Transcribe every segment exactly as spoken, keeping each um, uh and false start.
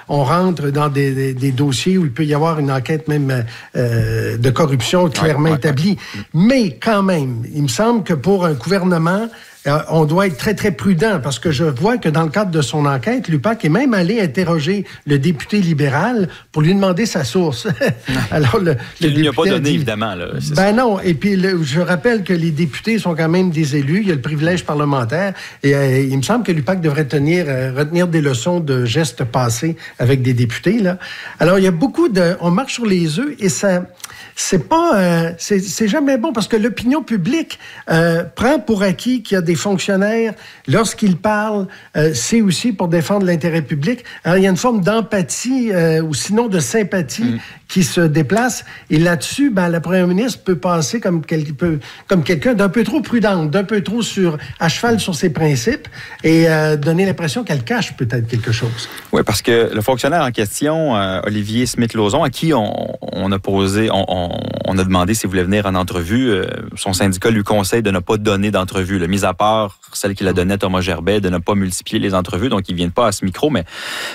on rentre dans des, des, des dossiers où il peut y avoir une enquête même euh, de corruption clairement ouais, ouais, établie. Ouais. Mais quand même, il me semble que pour un gouvernement, Euh, on doit être très, très prudent parce que je vois que dans le cadre de son enquête, l'U P A C est même allé interroger le député libéral pour lui demander sa source. Alors, le, le il n'y a pas donné, dit, évidemment. Là, c'est ben ça. non. Et puis, le, je rappelle que les députés sont quand même des élus. Il y a le privilège parlementaire. Et euh, il me semble que l'U P A C devrait tenir, euh, retenir des leçons de gestes passés avec des députés. Là. Alors, il y a beaucoup de... On marche sur les œufs et ça... C'est pas... Euh, c'est, c'est jamais bon parce que l'opinion publique euh, prend pour acquis qu'il y a des fonctionnaires, lorsqu'ils parlent, euh, c'est aussi pour défendre l'intérêt public. Alors, il y a une forme d'empathie euh, ou sinon de sympathie mmh. qui se déplace. Et là-dessus, ben, la première ministre peut passer comme, quel, peut, comme quelqu'un d'un peu trop prudente, d'un peu trop sur, à cheval sur ses principes et euh, donner l'impression qu'elle cache peut-être quelque chose. Oui, parce que le fonctionnaire en question, euh, Olivier Smith-Lauzon, à qui on, on a posé, on, on, on a demandé s'il voulait venir en entrevue, euh, son syndicat lui conseille de ne pas donner d'entrevue, là, mis à part celle qu'il a donnée à Thomas Gerbet, de ne pas multiplier les entrevues, donc il ne vient pas à ce micro, mais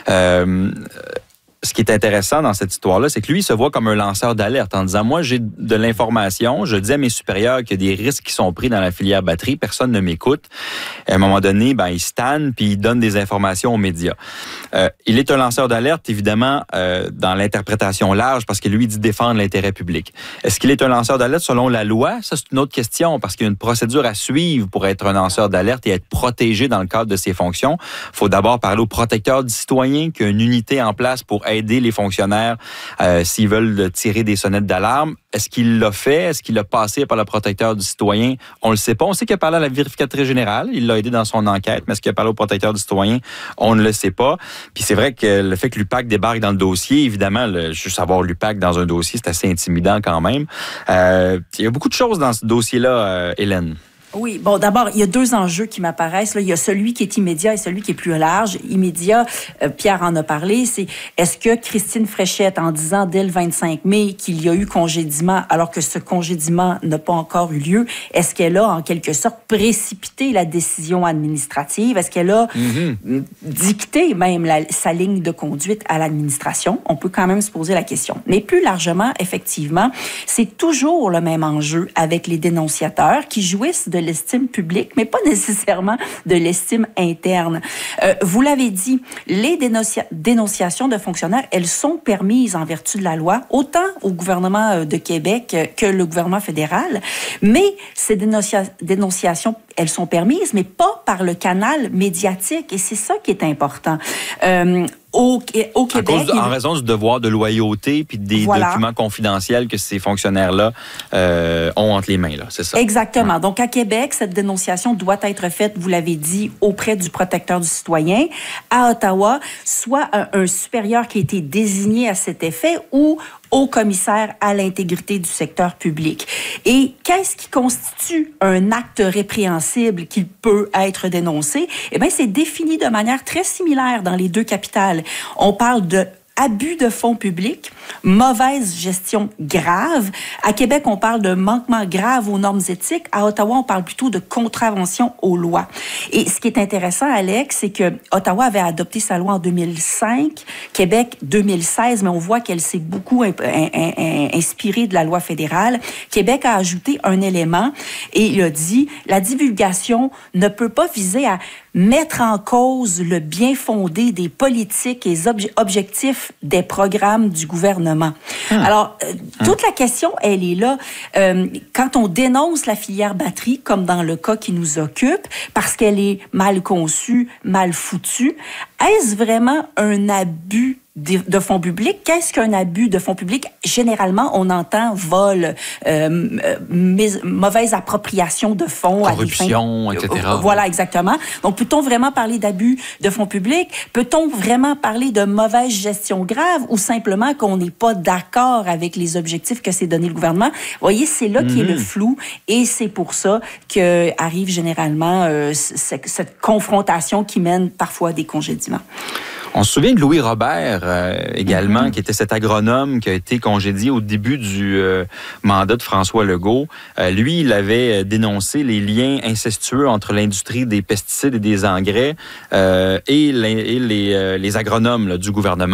euh, ce qui est intéressant dans cette histoire-là, c'est que lui, il se voit comme un lanceur d'alerte en disant, moi, j'ai de l'information, je dis à mes supérieurs qu'il y a des risques qui sont pris dans la filière batterie, personne ne m'écoute. À un moment donné, ben, il se tanne, puis il donne des informations aux médias. Euh, il est un lanceur d'alerte, évidemment, euh, dans l'interprétation large, parce que lui, il dit défendre l'intérêt public. Est-ce qu'il est un lanceur d'alerte selon la loi? Ça, c'est une autre question, parce qu'il y a une procédure à suivre pour être un lanceur d'alerte et être protégé dans le cadre de ses fonctions. Il faut d'abord parler au protecteur du citoyen, qui a une unité en place pour aider les fonctionnaires euh, s'ils veulent tirer des sonnettes d'alarme. Est-ce qu'il l'a fait? Est-ce qu'il l'a passé par le protecteur du citoyen? On le sait pas. On sait qu'il a parlé à la vérificatrice générale. Il l'a aidé dans son enquête. Mais est-ce qu'il a parlé au protecteur du citoyen? On ne le sait pas. Puis c'est vrai que le fait que l'U P A C débarque dans le dossier, évidemment, le, juste avoir l'U P A C dans un dossier, c'est assez intimidant quand même. Euh, il y a beaucoup de choses dans ce dossier-là, euh, Hélène. Oui, bon, d'abord, il y a deux enjeux qui m'apparaissent. Là. Il y a celui qui est immédiat et celui qui est plus large. Immédiat, euh, Pierre en a parlé, c'est est-ce que Christine Fréchette, en disant dès le vingt-cinq mai qu'il y a eu congédiement, alors que ce congédiement n'a pas encore eu lieu, est-ce qu'elle a, en quelque sorte, précipité la décision administrative? Est-ce qu'elle a mm-hmm. dicté même la, sa ligne de conduite à l'administration? On peut quand même se poser la question. Mais plus largement, effectivement, c'est toujours le même enjeu avec les dénonciateurs qui jouissent de l'estime publique, mais pas nécessairement de l'estime interne. Euh, vous l'avez dit, les dénoncia- dénonciations de fonctionnaires, elles sont permises en vertu de la loi, autant au gouvernement de Québec que le gouvernement fédéral, mais ces dénoncia- dénonciations, elles sont permises, mais pas par le canal médiatique, et c'est ça qui est important. Euh, Au, au Québec, à cause de, en raison du devoir de loyauté puis des voilà. documents confidentiels que ces fonctionnaires-là euh, ont entre les mains, là, c'est ça? Exactement. Ouais. Donc, à Québec, cette dénonciation doit être faite, vous l'avez dit, auprès du protecteur du citoyen. À Ottawa, soit un, un supérieur qui a été désigné à cet effet ou au commissaire à l'intégrité du secteur public. Et qu'est-ce qui constitue un acte répréhensible qui peut être dénoncé? Eh bien, c'est défini de manière très similaire dans les deux capitales. On parle de abus de fonds publics, mauvaise gestion grave. À Québec, on parle de manquement grave aux normes éthiques. À Ottawa, on parle plutôt de contravention aux lois. Et ce qui est intéressant, Alex, c'est que Ottawa avait adopté sa loi en deux mille cinq, Québec deux mille seize, mais on voit qu'elle s'est beaucoup in- in- in- inspirée de la loi fédérale. Québec a ajouté un élément et il a dit la divulgation ne peut pas viser à mettre en cause le bien fondé des politiques et obje- objectifs des programmes du gouvernement. Hum. Alors, euh, hum. toute la question, elle est là. Euh, quand on dénonce la filière batterie, comme dans le cas qui nous occupe, parce qu'elle est mal conçue, mal foutue, est-ce vraiment un abus de fonds publics? Qu'est-ce qu'un abus de fonds publics? Généralement, on entend vol, euh, mauvaise appropriation de fonds. Corruption, à des fins... et cetera. Voilà, exactement. Donc, peut-on vraiment parler d'abus de fonds publics? Peut-on vraiment parler de mauvaise gestion grave ou simplement qu'on n'est pas d'accord avec les objectifs que s'est donné le gouvernement? Vous voyez, c'est là mm-hmm. qu'est le flou et c'est pour ça qu'arrive généralement euh, cette, cette confrontation qui mène parfois à des congédiements. On se souvient de Louis Robert euh, également, mm-hmm. qui était cet agronome qui a été congédié au début du euh, mandat de François Legault. Euh, lui, il avait dénoncé les liens incestueux entre l'industrie des pesticides et des engrais euh, et les, et les, euh, les agronomes là, du gouvernement.